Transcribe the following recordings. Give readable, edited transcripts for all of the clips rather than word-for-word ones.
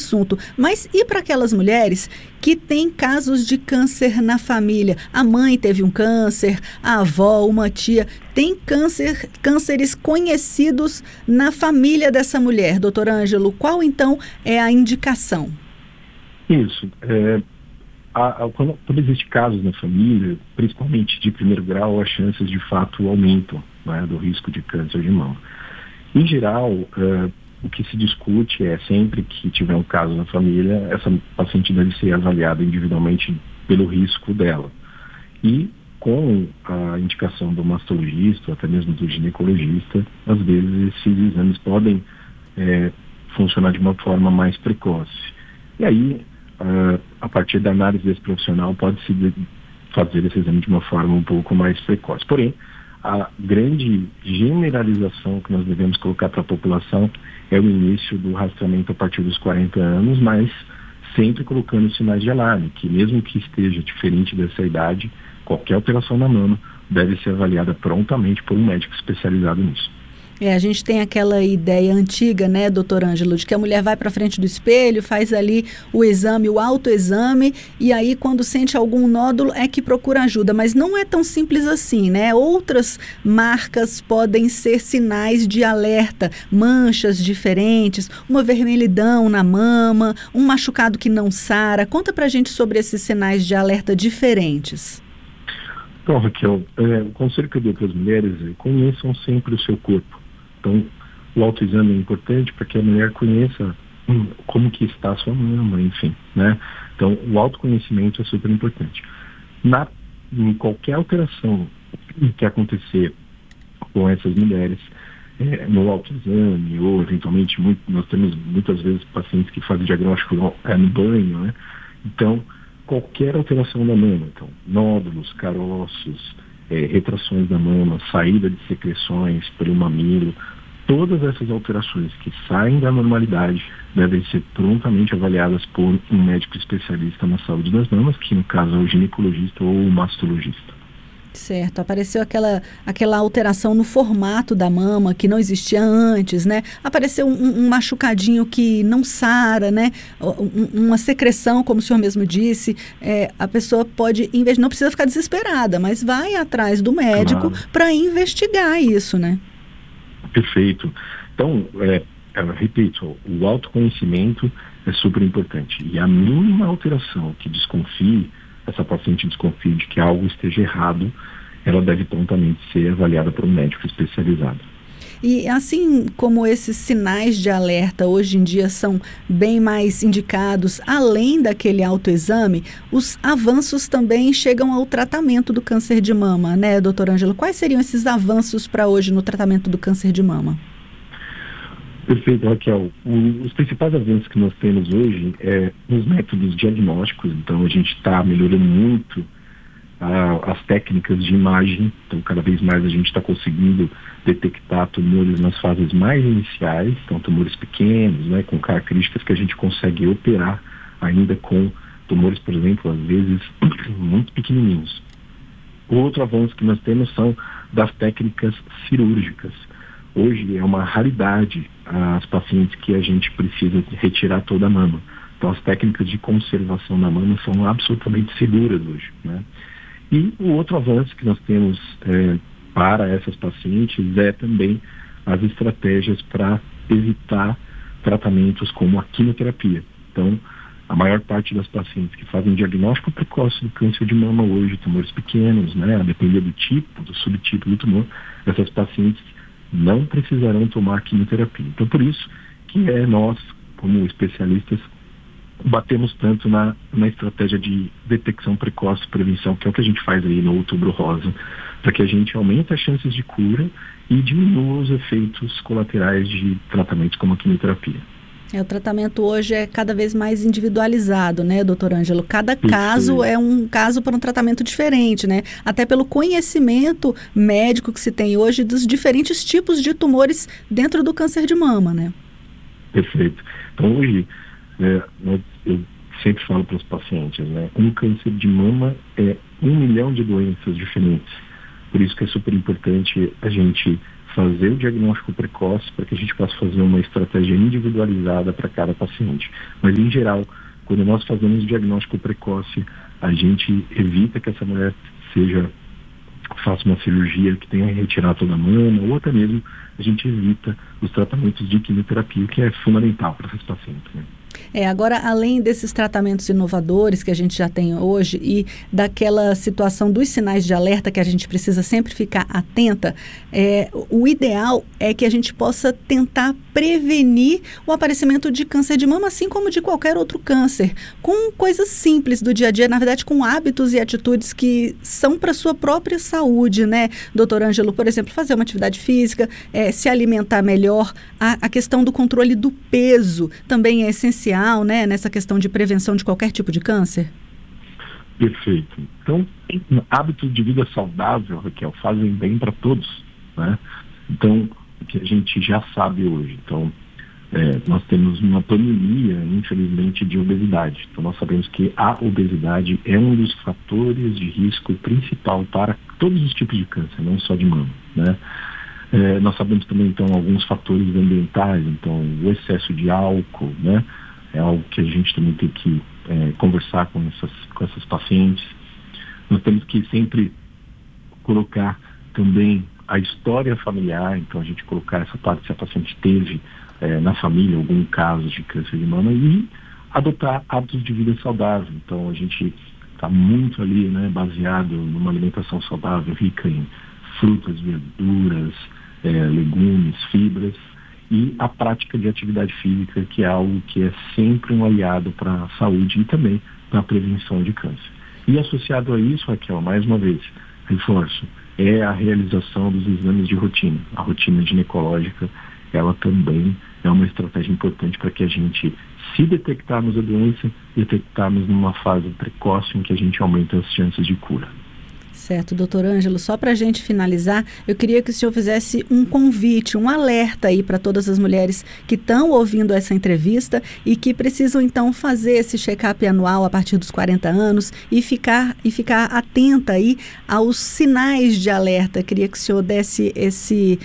assunto. Mas e para aquelas mulheres que têm casos de câncer na família? A mãe teve um câncer, a avó, uma tia, tem cânceres conhecidos na família dessa mulher. Doutor Ângelo, qual então é a indicação? Isso. Quando existe casos na família, principalmente de primeiro grau, as chances de fato aumentam, né, do risco de câncer de mama. Em geral, o que se discute é sempre que tiver um caso na família, essa paciente deve ser avaliada individualmente pelo risco dela. E com a indicação do mastologista, ou até mesmo do ginecologista, às vezes esses exames podem funcionar de uma forma mais precoce. E aí, a partir da análise desse profissional, pode-se fazer esse exame de uma forma um pouco mais precoce. Porém, a grande generalização que nós devemos colocar para a população é o início do rastreamento a partir dos 40 anos, mas sempre colocando sinais de alarme, que mesmo que esteja diferente dessa idade, qualquer alteração na mama deve ser avaliada prontamente por um médico especializado nisso. A gente tem aquela ideia antiga, né, doutor Ângelo, de que a mulher vai para frente do espelho, faz ali o exame, o autoexame, e aí quando sente algum nódulo é que procura ajuda, mas não é tão simples assim, né? Outras marcas podem ser sinais de alerta, manchas diferentes, uma vermelhidão na mama, um machucado que não sara. Conta pra gente sobre esses sinais de alerta diferentes. Então, Raquel, o conselho que eu dou para as mulheres é: conheçam sempre o seu corpo. Então, o autoexame é importante para que a mulher conheça como que está a sua mama, enfim, né? Então, o autoconhecimento é super importante. Em qualquer alteração que acontecer com essas mulheres, no autoexame, ou eventualmente, nós temos muitas vezes pacientes que fazem diagnóstico no banho, né? Então, qualquer alteração da mama, então, nódulos, caroços, retrações da mama, saída de secreções pelo mamilo, todas essas alterações que saem da normalidade devem ser prontamente avaliadas por um médico especialista na saúde das mamas, que no caso é o ginecologista ou o mastologista. Certo, apareceu aquela alteração no formato da mama que não existia antes, né? Apareceu um machucadinho que não sara, né? Uma secreção, como o senhor mesmo disse, a pessoa pode, não precisa ficar desesperada, mas vai atrás do médico para investigar isso, né? Perfeito. Então, repito, o autoconhecimento é super importante. E a mínima alteração que essa paciente desconfie de que algo esteja errado, ela deve prontamente ser avaliada por um médico especializado. E assim como esses sinais de alerta hoje em dia são bem mais indicados, além daquele autoexame, os avanços também chegam ao tratamento do câncer de mama, né, doutor Ângelo? Quais seriam esses avanços para hoje no tratamento do câncer de mama? Perfeito, Raquel. Os principais avanços que nós temos hoje nos métodos diagnósticos. Então, a gente está melhorando muito as técnicas de imagem. Então, cada vez mais a gente está conseguindo detectar tumores nas fases mais iniciais. Então, tumores pequenos, né, com características que a gente consegue operar ainda com tumores, por exemplo, às vezes muito pequenininhos. O outro avanço que nós temos são das técnicas cirúrgicas. Hoje é uma raridade as pacientes que a gente precisa retirar toda a mama. Então, as técnicas de conservação da mama são absolutamente seguras hoje, né? E o outro avanço que nós temos para essas pacientes é também as estratégias para evitar tratamentos como a quimioterapia. Então, a maior parte das pacientes que fazem diagnóstico precoce do câncer de mama hoje, tumores pequenos, né, a depender do tipo, do subtipo do tumor, essas pacientes não precisarão tomar quimioterapia. Então, por isso que nós, como especialistas, batemos tanto na estratégia de detecção precoce e prevenção, que é o que a gente faz aí no Outubro Rosa, para que a gente aumente as chances de cura e diminua os efeitos colaterais de tratamentos como a quimioterapia. O tratamento hoje é cada vez mais individualizado, né, doutor Ângelo? Cada caso é um caso para um tratamento diferente, né? Até pelo conhecimento médico que se tem hoje dos diferentes tipos de tumores dentro do câncer de mama, né? Perfeito. Então, hoje, eu sempre falo para os pacientes, né? Um câncer de mama é 1 milhão de doenças diferentes. Por isso que é super importante a gente fazer o diagnóstico precoce para que a gente possa fazer uma estratégia individualizada para cada paciente. Mas, em geral, quando nós fazemos o diagnóstico precoce, a gente evita que essa mulher faça uma cirurgia que tenha que retirar toda a mama, ou até mesmo a gente evita os tratamentos de quimioterapia, que é fundamental para esses pacientes, né? Agora, além desses tratamentos inovadores que a gente já tem hoje e daquela situação dos sinais de alerta que a gente precisa sempre ficar atenta, o ideal é que a gente possa tentar prevenir o aparecimento de câncer de mama, assim como de qualquer outro câncer, com coisas simples do dia a dia, na verdade, com hábitos e atitudes que são para a sua própria saúde, né, doutor Ângelo? Por exemplo, fazer uma atividade física, se alimentar melhor, a questão do controle do peso também é essencial, né, nessa questão de prevenção de qualquer tipo de câncer? Perfeito. Então, hábitos de vida saudável, Raquel, fazem bem para todos, né? Então, o que a gente já sabe hoje. Então, nós temos uma pandemia, infelizmente, de obesidade. Então, nós sabemos que a obesidade é um dos fatores de risco principal para todos os tipos de câncer, não só de mama, né? Nós sabemos também, então, alguns fatores ambientais. Então, o excesso de álcool, né? É algo que a gente também tem que conversar com essas pacientes. Nós temos que sempre colocar também a história familiar, então a gente colocar essa parte se a paciente teve na família algum caso de câncer de mama e adotar hábitos de vida saudável. Então a gente está muito ali, né, baseado numa alimentação saudável, rica em frutas, verduras, legumes, fibras, e a prática de atividade física, que é algo que é sempre um aliado para a saúde e também para a prevenção de câncer. E associado a isso, Raquel, mais uma vez, reforço, é a realização dos exames de rotina. A rotina ginecológica, ela também é uma estratégia importante para que a gente, se detectarmos a doença, detectarmos numa fase precoce em que a gente aumenta as chances de cura. Certo, doutor Ângelo, só para a gente finalizar, eu queria que o senhor fizesse um convite, um alerta aí para todas as mulheres que estão ouvindo essa entrevista e que precisam então fazer esse check-up anual a partir dos 40 anos e ficar atenta aí aos sinais de alerta. Eu queria que o senhor desse esse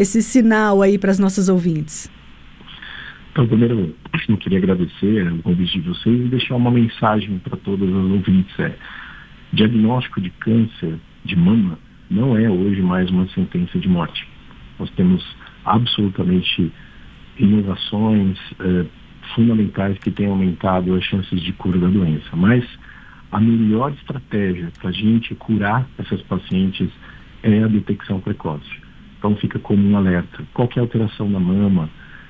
sinal aí para as nossas ouvintes. Então, primeiro, eu queria agradecer o convite de vocês e deixar uma mensagem para todas as ouvintes. Diagnóstico de câncer de mama não é hoje mais uma sentença de morte. Nós temos absolutamente inovações fundamentais que têm aumentado as chances de cura da doença. Mas a melhor estratégia para a gente curar essas pacientes é a detecção precoce. Então fica como um alerta. Qualquer alteração na mama,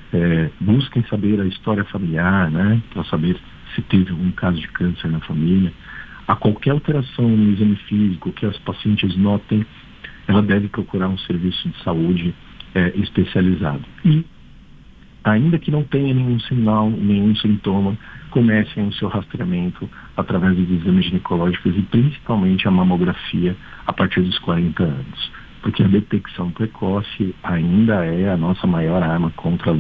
busquem saber a história familiar, né, para saber se teve algum caso de câncer na família. A qualquer alteração no exame físico que as pacientes notem, ela deve procurar um serviço de saúde especializado. E, ainda que não tenha nenhum sinal, nenhum sintoma, comecem o seu rastreamento através dos exames ginecológicos e principalmente a mamografia a partir dos 40 anos. Porque a detecção precoce ainda é a nossa maior arma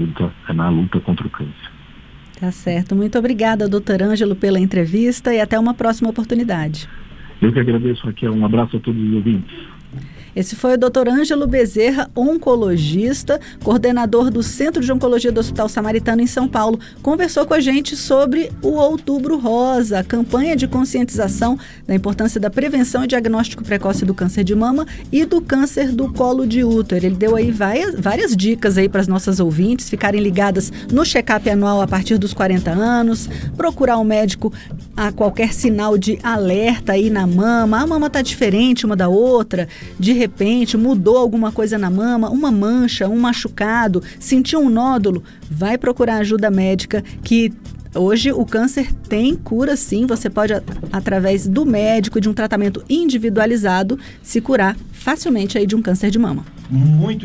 na luta contra o câncer. Tá certo. Muito obrigada, doutor Ângelo, pela entrevista e até uma próxima oportunidade. Eu que agradeço, Raquel. Um abraço a todos os ouvintes. Esse foi o Dr. Ângelo Bezerra, oncologista, coordenador do Centro de Oncologia do Hospital Samaritano em São Paulo. Conversou com a gente sobre o Outubro Rosa, a campanha de conscientização da importância da prevenção e diagnóstico precoce do câncer de mama e do câncer do colo de útero. Ele deu aí várias dicas aí para as nossas ouvintes ficarem ligadas no check-up anual a partir dos 40 anos, procurar um médico a qualquer sinal de alerta aí na mama. A mama está diferente uma da outra, de repente mudou alguma coisa na mama, uma mancha, um machucado, sentiu um nódulo, vai procurar ajuda médica, que hoje o câncer tem cura sim. Você pode, através do médico e de um tratamento individualizado, se curar facilmente aí de um câncer de mama. Muito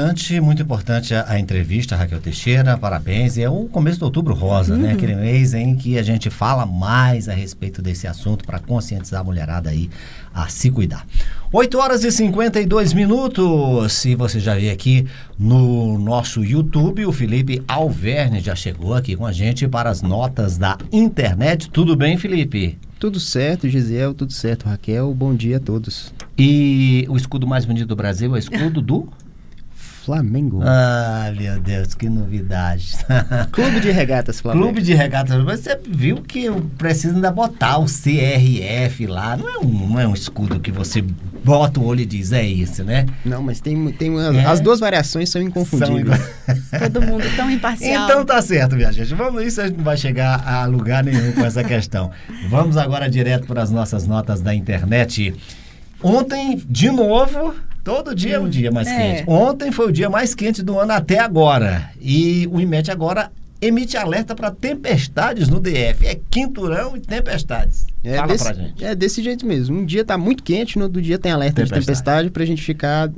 importante a entrevista, Raquel Teixeira, parabéns. É o começo do Outubro Rosa, né? Aquele mês em que a gente fala mais a respeito desse assunto para conscientizar a mulherada aí a se cuidar. 8h52. E você já vê aqui no nosso YouTube, o Felipe Alverne já chegou aqui com a gente para as notas da internet. Tudo bem, Felipe? Tudo certo, Gisele, tudo certo, Raquel. Bom dia a todos. E o escudo mais bonito do Brasil é o escudo do Flamengo. Ah, meu Deus, que novidade. Clube de Regatas Flamengo. Clube de Regatas. Mas você viu que eu preciso ainda botar o CRF lá. Não é um escudo que você bota o olho e diz, é isso, né? Não, mas as duas variações são inconfundíveis. Todo mundo tão imparcial. Então tá certo, minha gente. Vamos isso, a gente não vai chegar a lugar nenhum com essa questão. Vamos agora direto para as nossas notas da internet. Ontem, de novo, todo dia é o dia mais quente. Ontem foi o dia mais quente do ano até agora. E o IMET agora emite alerta para tempestades no DF. É quinturão e tempestades. Fala pra gente. É desse jeito mesmo. Um dia tá muito quente, no outro dia tem alerta de tempestade pra gente ficar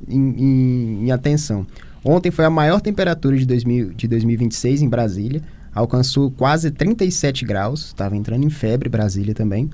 em atenção. Ontem foi a maior temperatura de 2026 em Brasília. Alcançou quase 37 graus. Estava entrando em febre, Brasília também.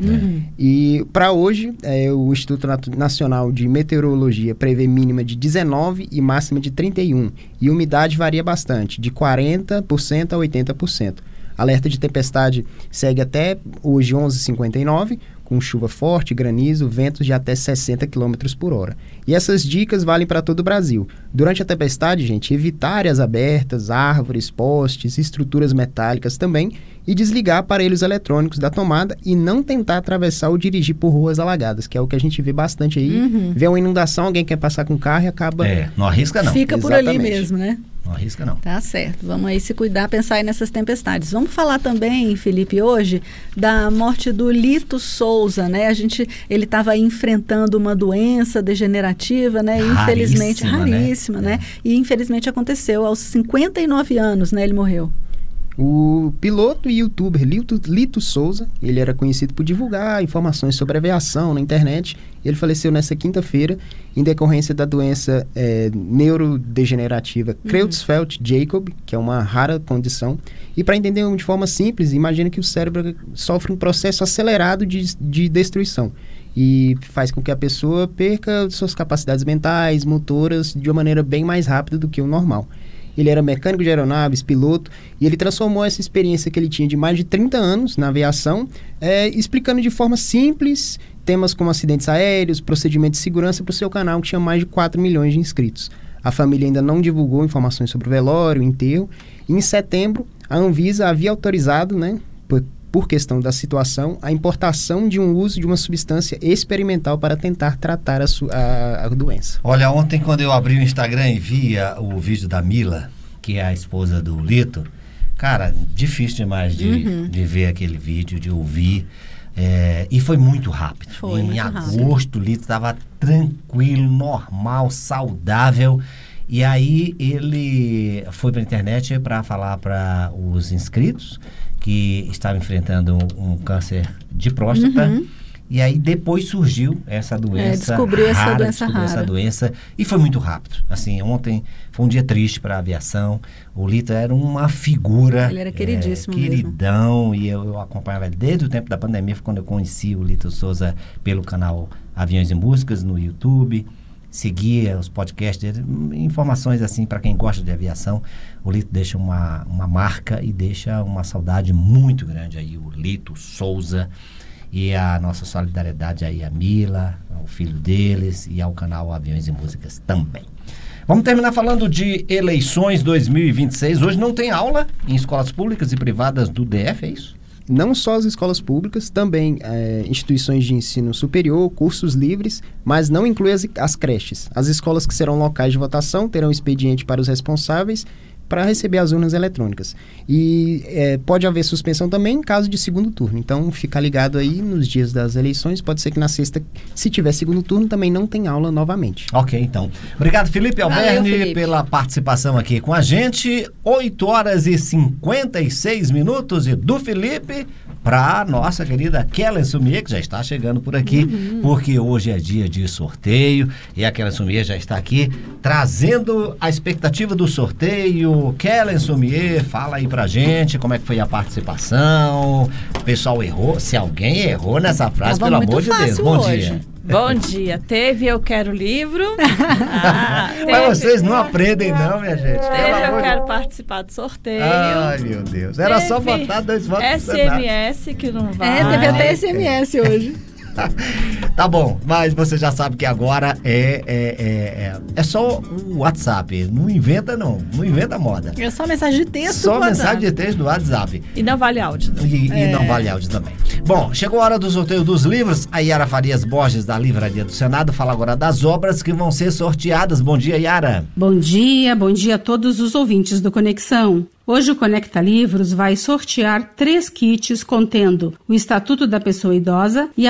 E para hoje, o Instituto Nacional de Meteorologia prevê mínima de 19 e máxima de 31. E umidade varia bastante, de 40% a 80%. Alerta de tempestade segue até hoje 11h59, com chuva forte, granizo, ventos de até 60 km por hora. E essas dicas valem para todo o Brasil. Durante a tempestade, gente, evitar áreas abertas, árvores, postes, estruturas metálicas também, e desligar aparelhos eletrônicos da tomada e não tentar atravessar ou dirigir por ruas alagadas, que é o que a gente vê bastante aí. Vê uma inundação, alguém quer passar com o carro e acaba... não arrisca não. Fica por ali mesmo, né? Não arrisca não. Tá certo. Vamos aí se cuidar, pensar aí nessas tempestades. Vamos falar também, Felipe, hoje, da morte do Lito Souza, né? Ele estava aí enfrentando uma doença degenerativa, né? E infelizmente, raríssima, né? E infelizmente aconteceu aos 59 anos, né? Ele morreu. O piloto e youtuber Lito Souza, ele era conhecido por divulgar informações sobre aviação na internet. Ele faleceu nessa quinta-feira em decorrência da doença neurodegenerativa Creutzfeldt-Jakob, que é uma rara condição. E para entender de forma simples, imagina que o cérebro sofre um processo acelerado de destruição. E faz com que a pessoa perca suas capacidades mentais, motoras, de uma maneira bem mais rápida do que o normal. Ele era mecânico de aeronaves, piloto, e ele transformou essa experiência que ele tinha de mais de 30 anos na aviação, explicando de forma simples temas como acidentes aéreos, procedimentos de segurança para o seu canal, que tinha mais de 4 milhões de inscritos. A família ainda não divulgou informações sobre o velório, o enterro, e em setembro a Anvisa havia autorizado, né, por questão da situação, a importação de um uso de uma substância experimental para tentar tratar a doença. Olha, ontem quando eu abri o Instagram e via o vídeo da Mila, que é a esposa do Lito, cara, difícil demais de ver aquele vídeo, de ouvir, e foi muito rápido. Em agosto, o Lito estava tranquilo, normal, saudável. E aí ele foi para a internet para falar para os inscritos que estava enfrentando um câncer de próstata. E aí depois surgiu essa doença descobriu essa doença e foi muito rápido. Assim, ontem foi um dia triste para a aviação. O Lito era uma figura. Ele era queridíssimo queridão, mesmo. E eu acompanhava ele desde o tempo da pandemia, foi quando eu conheci o Lito Souza pelo canal Aviões e Músicas no YouTube. Seguia os podcasts dele, informações assim para quem gosta de aviação. O Lito deixa uma marca e deixa uma saudade muito grande aí, o Lito Souza, e a nossa solidariedade aí a Mila, ao filho deles e ao canal Aviões e Músicas também. Vamos terminar falando de eleições 2026. Hoje não tem aula em escolas públicas e privadas do DF, é isso? Não só as escolas públicas, também instituições de ensino superior, cursos livres, mas não inclui as creches. As escolas que serão locais de votação terão expediente para os responsáveis para receber as urnas eletrônicas. E pode haver suspensão também em caso de segundo turno. Então, fica ligado aí nos dias das eleições. Pode ser que na sexta, se tiver segundo turno, também não tem aula novamente. Ok, então. Obrigado, Felipe Alberni, pela participação aqui com a gente. 8h56. E do Felipe para a nossa querida Kellen Sumier, que já está chegando por aqui, porque hoje é dia de sorteio. E a Kellen Sumier já está aqui trazendo a expectativa do sorteio. Kellen Sumier, fala aí pra gente como é que foi a participação. O pessoal errou, se alguém errou nessa frase, pelo amor de Deus. Bom dia. Bom dia. Teve Eu Quero Livro. Mas vocês não aprendem não, minha gente. Teve Eu Quero Participar do Sorteio. Ai, meu Deus. Era só botar 2 votos. SMS que não vai. Teve até SMS hoje. Tá bom, mas você já sabe que agora é só o WhatsApp. Não inventa moda. É só mensagem de texto. Só mensagem de texto do WhatsApp. E não vale áudio. E não vale áudio também. Bom, chegou a hora do sorteio dos livros. A Yara Farias Borges, da Livraria do Senado, fala agora das obras que vão ser sorteadas. Bom dia, Yara. Bom dia a todos os ouvintes do Conexão. Hoje o Conecta Livros vai sortear 3 kits contendo o Estatuto da Pessoa Idosa e a